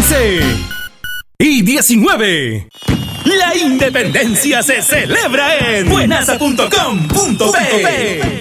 15 y 19. La independencia se celebra en buenasa.com.pe.